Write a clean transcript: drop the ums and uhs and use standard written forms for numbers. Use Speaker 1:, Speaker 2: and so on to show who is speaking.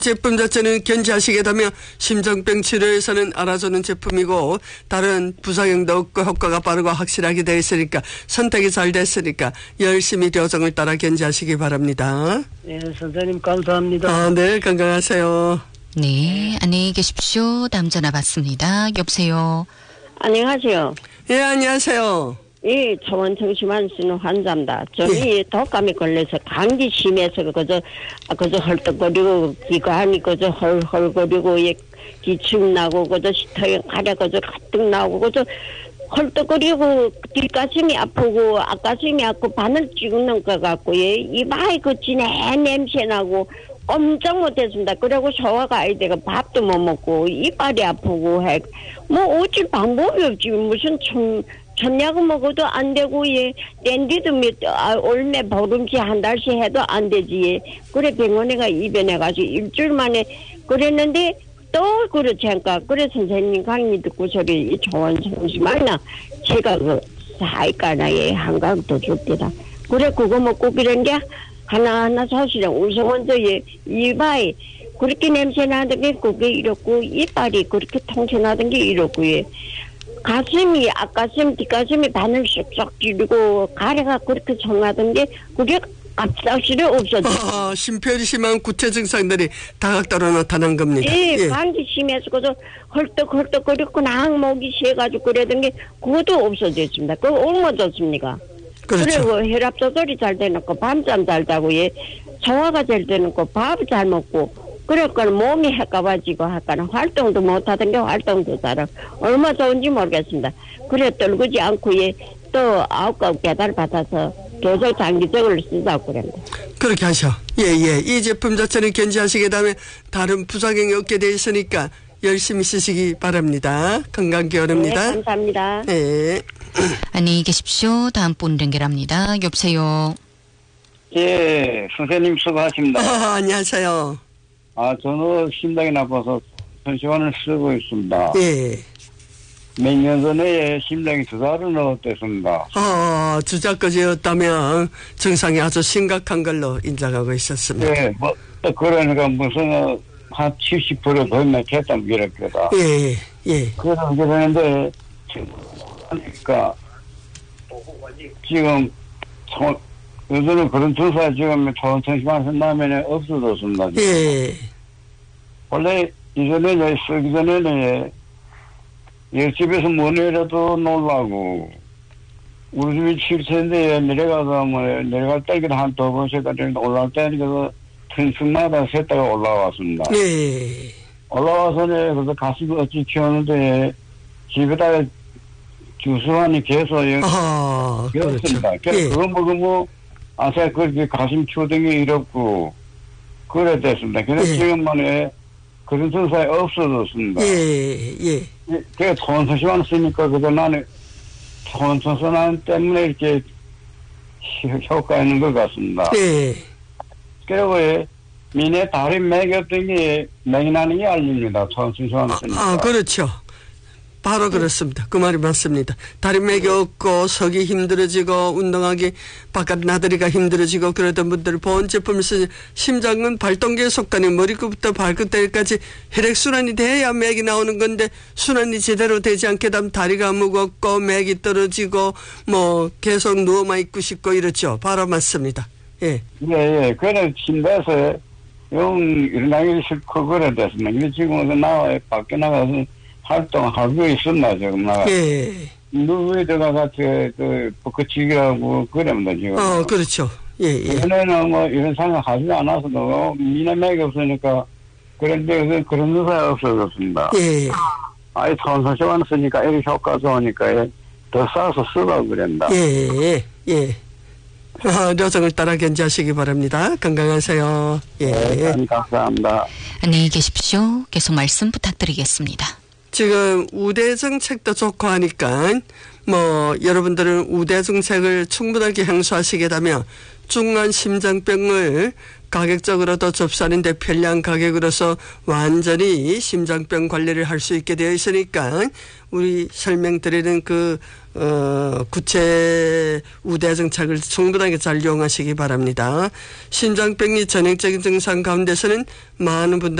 Speaker 1: 제품 자체는 견지하시겠다며 심장병 치료에서는 알아주는 제품이고 다른 부작용도 없고 효과가 빠르고 확실하게 되어 있으니까 선택이 잘 됐으니까 열심히 교정을 따라 견지하시기 바랍니다.
Speaker 2: 네, 선생님 감사합니다.
Speaker 1: 아, 네, 건강하세요.
Speaker 3: 네, 안녕히 계십시오. 다음 전화 받습니다. 여보세요.
Speaker 4: 안녕하세요.
Speaker 1: 예, 안녕하세요.
Speaker 4: 이 초원청심환 쓰는 환자입니다. 저는 독감에 걸려서 감기 심해서 그저 헐떡거리고 기관이 그저 헐헐거리고 기침 나고 그저 시터에 가려 그저 가뜩 나오고 그저 헐떡거리고 뒷가슴이 아프고 앞가슴이 아프고 바늘 찍는 것 같고 이마에 그 진해 냄새 나고 엄청 못했습니다. 그리고 소화가 안 되고 밥도 못 먹고 이빨이 아프고 뭐 어쩔 방법이 없지. 무슨 천약을 먹어도 안 되고 랜디도 올매 보름치 한 달씩 해도 안 되지. 그래 병원에 입원해가지고 일주일 만에 그랬는데 또 그렇지 않까. 그래 선생님 강의 듣고 소리 이 좋은 정신만나 제가 그 사이가나에 한강도 줬대다. 그래 그거 먹고 그런 게 하나하나 사실은 우성원도 이마에 그렇게 냄새 나던 게 그게 이렇고 이빨이 그렇게 통째나던 게 이렇고 가슴이 앞가슴 뒷가슴이 바늘 쏙쏙 찌르고 가래가 그렇게 정하던 게 그게 앞사실에 없어졌어요.
Speaker 1: 심혈이 심한 구체 증상들이 다각도로 나타난 겁니다.
Speaker 4: 예, 감기 심해서 그래서 헐떡헐떡거리고 목이 쉬어가지고 그러던 게 그것도 없어졌습니다. 그거 옮아졌습니까?
Speaker 1: 그렇죠.
Speaker 4: 그리고 혈압 조절이 잘 되놓고 밤잠 잘 자고 소화가 잘 되놓고 밥을 잘 먹고 그러니까 몸이 헷갈아지고 하니까 활동도 못하던 게 활동도 잘하고 얼마 좋은지 모르겠습니다. 그래 떨구지 않고 또 9가지 배달 받아서 계속 장기적으로 쓰자고 그럽니다.
Speaker 1: 그렇게 하셔. 이 제품 자체는 견지하시게 되면 다른 부작용이 없게 돼 있으니까 열심히 쓰시기 바랍니다. 건강 기원합니다.
Speaker 4: 네, 감사합니다.
Speaker 1: 네.
Speaker 3: 안녕히 계십시오. 다음 분 연결합니다. 여보세요.
Speaker 5: 예, 선생님 수고하십니다.
Speaker 1: 안녕하세요.
Speaker 5: 저는 심장이 나빠서 천시환을 쓰고 있습니다.
Speaker 1: 예.
Speaker 5: 몇 년 전에 심장이 주사를 넣었댔습니다.
Speaker 1: 주사까지였다면 증상이 아주 심각한 걸로 인정하고 있었습니다.
Speaker 5: 예, 그러니까 무슨 한 70% 더 맥혔다면 그랬거다.
Speaker 1: 예.
Speaker 5: 그래서 그러는데, 그러니까, 지금, 요즘은 그런 주사 지금 초원청심환 라면에 없어졌습니다. 지금.
Speaker 1: 예.
Speaker 5: 원래 이전에 쓰기 전에는 집에서 뭐 내려도 놀라고 우리 집이 7층인데 내려가서 내려갈 때기도 한 두 번씩 올라갈 때니까 층층마다 셋다가 올라왔습니다.
Speaker 1: 예.
Speaker 5: 올라와서는 그래서 가슴이 어찌 키웠는데 집에다가 주수환이 계속
Speaker 1: 그렇죠.
Speaker 5: 그렇습니다. 그거 먹으면 아까 그렇게 가슴 키우던 게 이렇고 그랬댔습니다. 그래서 지금만에 그런 증상이 없어졌습니다.
Speaker 1: 예.
Speaker 5: 그래서 초원청심환 쓰니까 그래서 나는 초원청심환 때문에 이렇게 효과 있는 것 같습니다.
Speaker 1: 예.
Speaker 5: 그리고 민에 다리 맥이 없던 게 맥이 나는 게 알립니다. 초원청심환 쓰니까.
Speaker 1: 그렇죠. 바로 그렇습니다. 그 말이 맞습니다. 다리맥이 없고 서기 힘들어지고 운동하기 바깥 나들이가 힘들어지고 그러던 분들 보온 제품을 쓰니 심장은 발동기의 속도니 머리끝부터 발끝까지 혈액순환이 돼야 맥이 나오는 건데 순환이 제대로 되지 않게 되면 다리가 무겁고 맥이 떨어지고 계속 누워만 있고 싶고 이렇죠. 바로 맞습니다. 예.
Speaker 5: 그래 침대에서 일어나기 싫고 그래 됐습니다. 근데 지금 나와 밖에 나가서 활동하고 있었나, 지금, 누구에 들어가서, 벚꽃치기라고, 그럽니다, 지금.
Speaker 1: 그렇죠. 예.
Speaker 5: 전에는 이런 생각 하지 않아서, 미남맥이 없으니까, 그런데 그런 의사가 없어졌습니다.
Speaker 1: 예.
Speaker 5: 초원청심환 쓰니까, 이렇게 효과 좋으니까, 더 싸서 쓰라고 그랬다.
Speaker 1: 예. 료정을 따라 견지하시기 바랍니다. 건강하세요. 예.
Speaker 5: 네, 감사합니다.
Speaker 3: 안녕히 계십시오. 계속 말씀 부탁드리겠습니다.
Speaker 1: 지금 우대정책도 좋고 하니까 여러분들은 우대정책을 충분하게 행수하시게 되면 중한 심장병을 가격적으로도 접산인데 편리한 가격으로서 완전히 심장병 관리를 할 수 있게 되어 있으니까 우리 설명드리는 구체 우대정착을 충분하게 잘 이용하시기 바랍니다. 심장병이 전형적인 증상 가운데서는 많은 분들